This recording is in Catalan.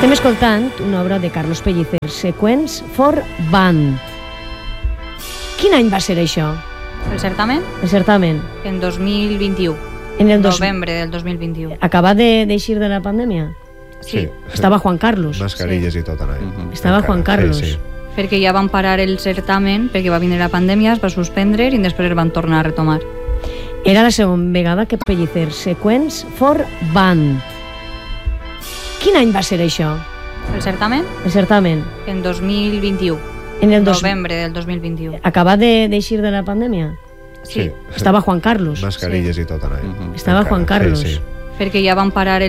Estem escoltant una obra de Carlos Pellicer, Sequence for Band. Quin any va ser això? El certamen? El certamen. En 2021. En el novembre del 2021. Acaba d'eixir de la pandèmia? Sí. Estava Juan Carlos. Mascarilles i tot ara. Estava Juan Carlos. Sí. Perquè ja van parar el certamen, perquè va vindre la pandèmia, es va suspendre i després el van tornar a retomar. Era la segona vegada que Pellicer, Sequence for Band. Quin any va ser això? El certamen? El certamen. En 2021. En el novembre del 2021. Acaba d'eixir de la pandèmia? Sí. Estava Juan Carlos. Mascarilles i tot ara. Estava Juan Carlos. Sí. Perquè ja van parar